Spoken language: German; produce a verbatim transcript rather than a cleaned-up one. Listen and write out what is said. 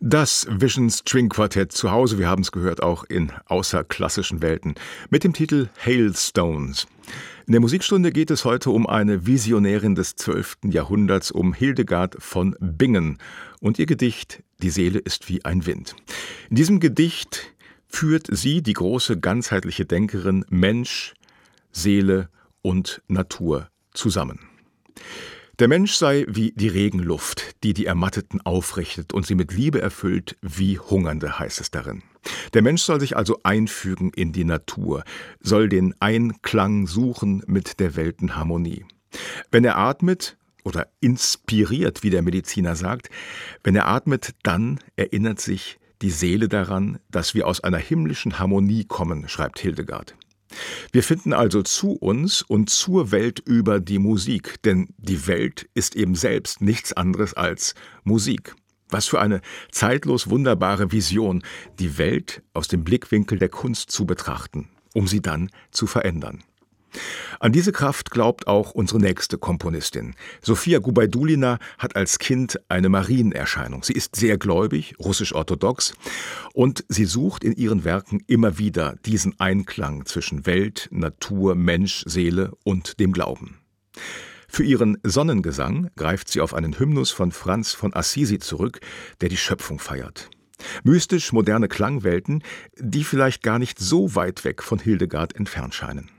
Das Vision String Quartett zu Hause, wir haben es gehört, auch in außerklassischen Welten, mit dem Titel Hailstones. In der Musikstunde geht es heute um eine Visionärin des zwölften Jahrhunderts, um Hildegard von Bingen und ihr Gedicht »Die Seele ist wie ein Wind«. In diesem Gedicht führt sie, die große ganzheitliche Denkerin, Mensch, Seele und Natur zusammen. Der Mensch sei wie die Regenluft, die die Ermatteten aufrichtet und sie mit Liebe erfüllt wie Hungernde, heißt es darin. Der Mensch soll sich also einfügen in die Natur, soll den Einklang suchen mit der Weltenharmonie. Wenn er atmet, oder inspiriert, wie der Mediziner sagt, wenn er atmet, dann erinnert sich die Seele daran, dass wir aus einer himmlischen Harmonie kommen, schreibt Hildegard. Wir finden also zu uns und zur Welt über die Musik, denn die Welt ist eben selbst nichts anderes als Musik. Was für eine zeitlos wunderbare Vision, die Welt aus dem Blickwinkel der Kunst zu betrachten, um sie dann zu verändern. An diese Kraft glaubt auch unsere nächste Komponistin. Sofia Gubaidulina hat als Kind eine Marienerscheinung. Sie ist sehr gläubig, russisch-orthodox, und sie sucht in ihren Werken immer wieder diesen Einklang zwischen Welt, Natur, Mensch, Seele und dem Glauben. Für ihren Sonnengesang greift sie auf einen Hymnus von Franz von Assisi zurück, der die Schöpfung feiert. Mystisch moderne Klangwelten, die vielleicht gar nicht so weit weg von Hildegard entfernt scheinen.